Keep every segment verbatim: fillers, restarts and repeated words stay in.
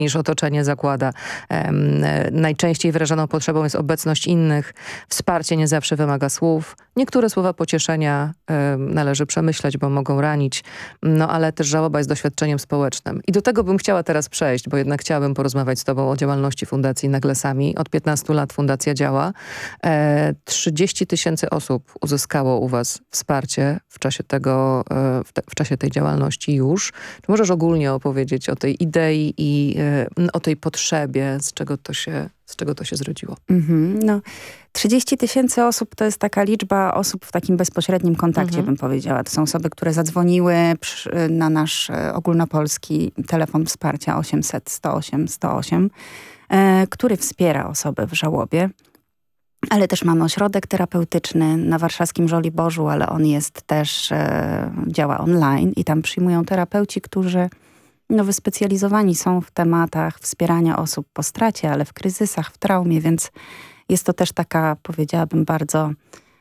niż otoczenie zakłada. Um, najczęściej wyrażaną potrzebą jest obecność innych. Wsparcie nie zawsze wymaga słów. Niektóre słowa pocieszenia um, należy przemyśleć, bo mogą ranić. No ale też żałoba jest doświadczeniem społecznym. I do tego bym chciała teraz przejść, bo jednak chciałabym porozmawiać z tobą o działalności Fundacji Naglesami. Od piętnastu lat fundacja działa. E, trzydzieści tysięcy osób uzyskało u was wsparcie w czasie tego, e, w, te, w czasie tej działalności już. Czy możesz ogólnie opowiedzieć o tej idei i e, o tej potrzebie, z czego to się, z czego to się zrodziło? Mhm, no, trzydzieści tysięcy osób to jest taka liczba osób w takim bezpośrednim kontakcie, mhm. bym powiedziała. To są osoby, które zadzwoniły przy, na nasz e, ogólnopolski telefon wsparcia osiemset sto osiem sto osiem, e, który wspiera osoby w żałobie. Ale też mamy ośrodek terapeutyczny na warszawskim Żoliborzu, ale on jest też, e, działa online i tam przyjmują terapeuci, którzy no, wyspecjalizowani są w tematach wspierania osób po stracie, ale w kryzysach, w traumie, więc jest to też taka, powiedziałabym, bardzo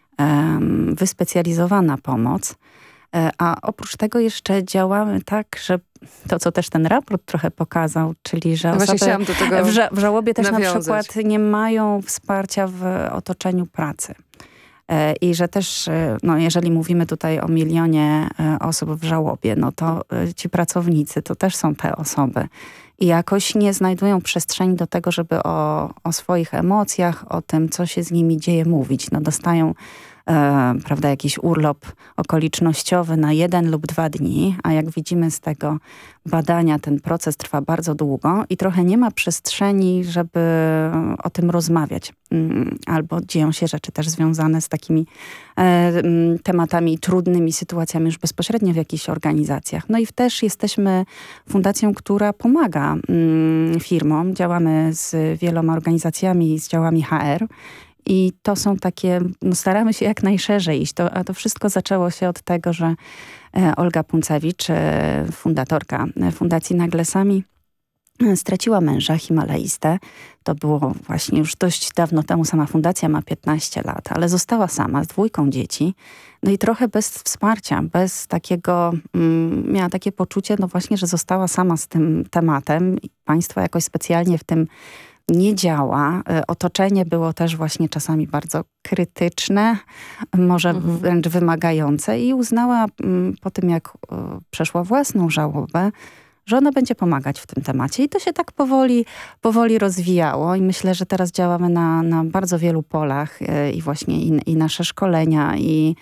um, wyspecjalizowana pomoc. E, a oprócz tego jeszcze działamy tak, że to, co też ten raport trochę pokazał, czyli że no osoby do tego w, ża w żałobie też nawiązać. na przykład nie mają wsparcia w otoczeniu pracy. E, I że też, e, no, jeżeli mówimy tutaj o milionie e, osób w żałobie, no to e, ci pracownicy to też są te osoby. I jakoś nie znajdują przestrzeni do tego, żeby o, o swoich emocjach, o tym, co się z nimi dzieje, mówić. No dostają E, prawda, jakiś urlop okolicznościowy na jeden lub dwa dni, a jak widzimy z tego badania, ten proces trwa bardzo długo i trochę nie ma przestrzeni, żeby o tym rozmawiać. Albo dzieją się rzeczy też związane z takimi e, tematami, trudnymi sytuacjami już bezpośrednio w jakichś organizacjach. No i też jesteśmy fundacją, która pomaga mm, firmom. Działamy z wieloma organizacjami, z działami H R. I to są takie, no staramy się jak najszerzej iść. To, a to wszystko zaczęło się od tego, że e, Olga Puncewicz, e, fundatorka Fundacji Naglesami, e, straciła męża, himalaistę. To było właśnie już dość dawno temu, sama fundacja ma piętnaście lat, ale została sama z dwójką dzieci. No i trochę bez wsparcia, bez takiego, mm, miała takie poczucie, no właśnie, że została sama z tym tematem. Państwo jakoś specjalnie w tym nie działa. Otoczenie było też właśnie czasami bardzo krytyczne, może mhm. wręcz wymagające i uznała m, po tym, jak o, przeszła własną żałobę, że ona będzie pomagać w tym temacie. I to się tak powoli, powoli rozwijało i myślę, że teraz działamy na, na bardzo wielu polach e, i właśnie i, i nasze szkolenia i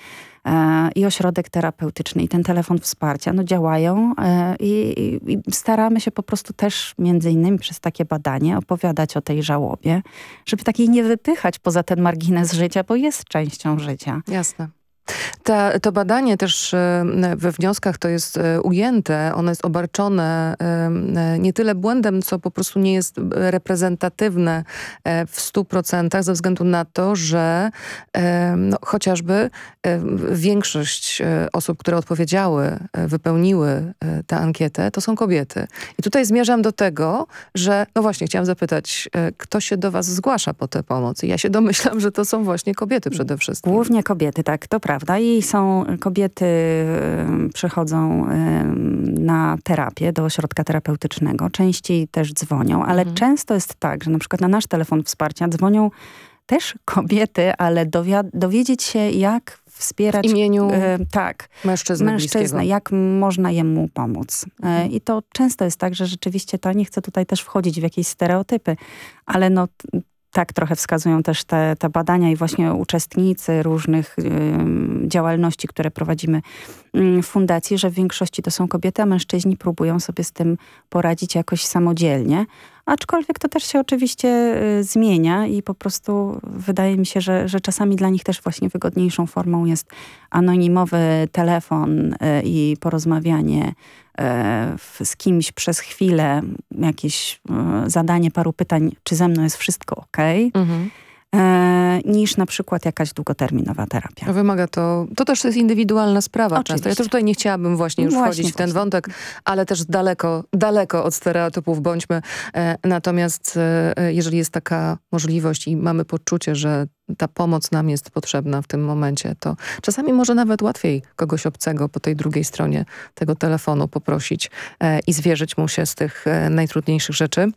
i ośrodek terapeutyczny i ten telefon wsparcia no działają i, i, i staramy się po prostu też między innymi przez takie badanie opowiadać o tej żałobie, żeby takiej nie wypychać poza ten margines życia, bo jest częścią życia. Jasne. Ta, to badanie też we wnioskach to jest ujęte, ono jest obarczone nie tyle błędem, co po prostu nie jest reprezentatywne w stu procentach ze względu na to, że no, chociażby większość osób, które odpowiedziały, wypełniły tę ankietę, to są kobiety. I tutaj zmierzam do tego, że no właśnie chciałam zapytać, kto się do was zgłasza po tę pomoc? I ja się domyślam, że to są właśnie kobiety przede wszystkim. Głównie kobiety, tak, to prawda. I są kobiety, y, przychodzą y, na terapię do ośrodka terapeutycznego. Częściej też dzwonią, ale mhm. często jest tak, że na przykład na nasz telefon wsparcia dzwonią też kobiety, ale dowiedzieć się, jak wspierać w imieniu y, tak, mężczyzny, mężczyznę, jak można jemu pomóc. Y, I to często jest tak, że rzeczywiście to, nie chcę tutaj też wchodzić w jakieś stereotypy, ale no tak trochę wskazują też te, te badania i właśnie uczestnicy różnych y, działalności, które prowadzimy y, w fundacji, że w większości to są kobiety, a mężczyźni próbują sobie z tym poradzić jakoś samodzielnie. Aczkolwiek to też się oczywiście y, zmienia i po prostu wydaje mi się, że, że czasami dla nich też właśnie wygodniejszą formą jest anonimowy telefon y, i porozmawianie y, z kimś przez chwilę, jakieś y, zadanie paru pytań, czy ze mną jest wszystko okej. Mhm. e, niż na przykład jakaś długoterminowa terapia. Wymaga to, to też jest indywidualna sprawa Oczywiście. często. Ja też tutaj nie chciałabym właśnie już Właśnie, wchodzić w ten właśnie. wątek, ale też daleko, daleko od stereotypów bądźmy. E, natomiast e, jeżeli jest taka możliwość i mamy poczucie, że ta pomoc nam jest potrzebna w tym momencie, to czasami może nawet łatwiej kogoś obcego po tej drugiej stronie tego telefonu poprosić e, i zwierzyć mu się z tych e, najtrudniejszych rzeczy.